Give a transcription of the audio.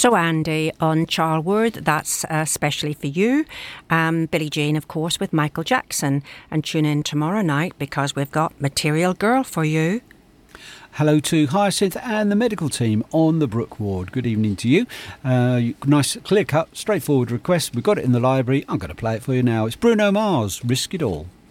So Andy, on Charwood, that's especially for you. Billie Jean, of course, with Michael Jackson. And tune in tomorrow night because we've got Material Girl for you. Hello to Hyacinth and the medical team on the Brook ward. Good evening to you. Nice, clear-cut, straightforward request. We've got it in the library. I'm going to play it for you now. It's Bruno Mars, Risk It All.